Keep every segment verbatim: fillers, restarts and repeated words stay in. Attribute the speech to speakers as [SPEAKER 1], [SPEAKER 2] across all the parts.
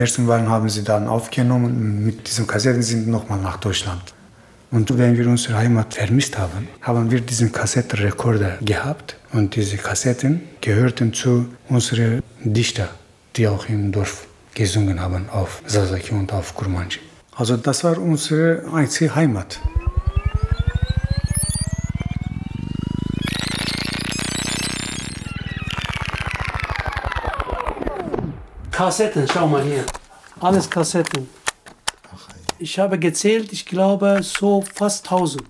[SPEAKER 1] Ersten Wagen haben sie dann aufgenommen und mit diesen Kassetten sind nochmal nach Deutschland. Und wenn wir unsere Heimat vermisst haben, haben wir diesen Kassettenrekorder gehabt. Und diese Kassetten gehörten zu unseren Dichtern, die auch im Dorf gesungen haben, auf Sasaki und auf Kurmanji. Also das war unsere einzige Heimat.
[SPEAKER 2] Kassetten, schau mal hier. Alles Kassetten. Ich habe gezählt, ich glaube, so fast tausend.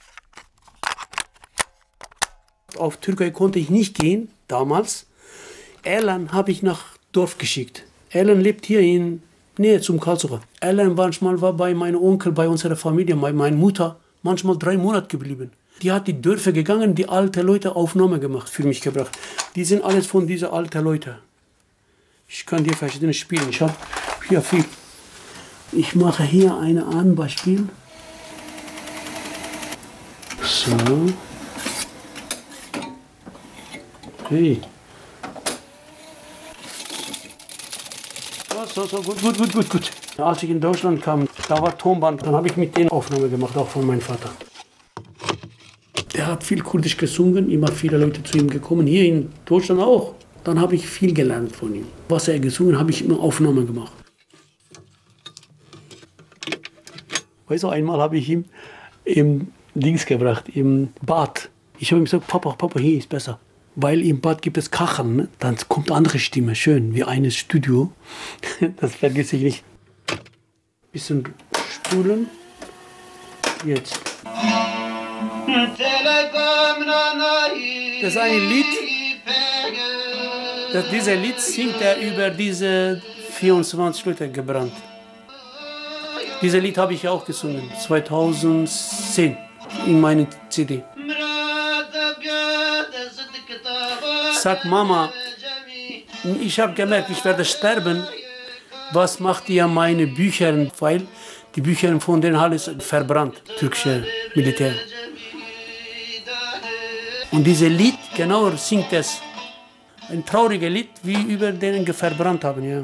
[SPEAKER 2] Auf Türkei konnte ich nicht gehen, damals. Erlan habe ich nach Dorf geschickt. Erlan lebt hier in Nähe zum Karlsruhe. Erlan manchmal war bei meinem Onkel, bei unserer Familie, bei meiner Mutter, manchmal drei Monate geblieben. Die hat die Dörfer gegangen, die alten Leute Aufnahme gemacht, für mich gebracht. Die sind alles von diesen alten Leuten. Ich kann dir verschiedene spielen. Ich habe hier viel. Ich mache hier eine ein Beispiel. So. Hey. So, so, so, gut, gut, gut, gut, gut. Als ich in Deutschland kam, da war Tonband. Dann habe ich mit denen Aufnahme gemacht, auch von meinem Vater. Der hat viel Kurdisch gesungen, immer viele Leute zu ihm gekommen. Hier in Deutschland auch. Dann habe ich viel gelernt von ihm. Was er gesungen hat, habe ich immer Aufnahmen gemacht. Weißt du, einmal habe ich ihm im Dings gebracht, im Bad. Ich habe ihm gesagt, Papa, Papa, hier ist besser. Weil im Bad gibt es Kacheln, ne? Dann kommt eine andere Stimme, schön, wie eines Studio. Das vergesse ich nicht. Bisschen spulen. Jetzt. Das ist ein Lied. Das, dieser Lied singt er über diese vierundzwanzig Leute gebrannt. Dieses Lied habe ich auch gesungen, zweitausendzehn, in meiner C D. Sag Mama, ich habe gemerkt, ich werde sterben. Was macht ihr meine Bücher? Weil die Bücher von denen alles verbrannt, türkische Militär. Und dieses Lied, genau singt es. Ein trauriges Lied, wie über denen verbrannt haben. Ja.